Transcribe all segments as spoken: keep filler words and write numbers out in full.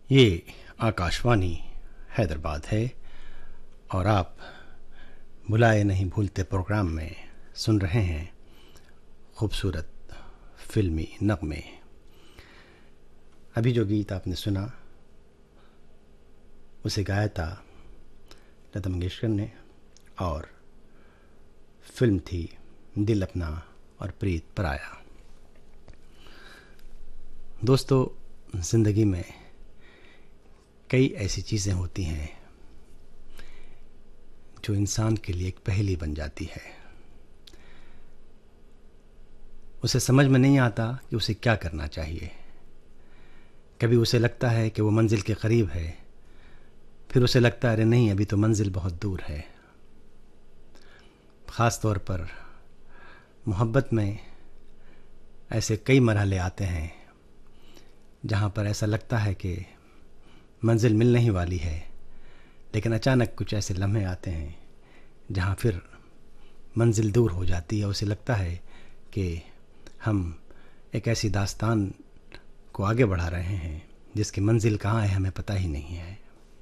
ये आकाशवाणी हैदराबाद है और आप बुलाए नहीं भूलते प्रोग्राम में सुन रहे हैं खूबसूरत फिल्मी नगमे। अभी जो गीत आपने सुना उसे गाया था लता मंगेशकर ने और फिल्म थी दिल अपना और प्रीत पराया। दोस्तों, ज़िंदगी में कई ऐसी चीज़ें होती हैं जो इंसान के लिए एक पहेली बन जाती है। उसे समझ में नहीं आता कि उसे क्या करना चाहिए। कभी उसे लगता है कि वो मंजिल के करीब है, फिर उसे लगता है अरे नहीं, अभी तो मंजिल बहुत दूर है। ख़ास तौर पर मोहब्बत में ऐसे कई मरहले आते हैं जहाँ पर ऐसा लगता है कि मंजिल मिलने ही वाली है, लेकिन अचानक कुछ ऐसे लम्हे आते हैं जहाँ फिर मंजिल दूर हो जाती है। उसे लगता है कि हम एक ऐसी दास्तान को आगे बढ़ा रहे हैं जिसकी मंजिल कहाँ है हमें पता ही नहीं है।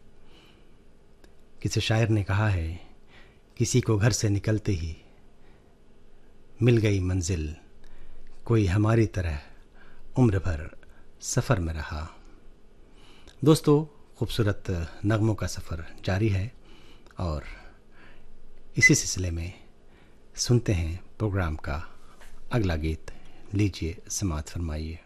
किसी शायर ने कहा है, किसी को घर से निकलते ही मिल गई मंजिल, कोई हमारी तरह उम्र भर सफ़र में रहा। दोस्तों, खूबसूरत नगमों का सफ़र जारी है और इसी सिलसिले में सुनते हैं प्रोग्राम का अगला गीत। लीजिए, समाअत फरमाइए।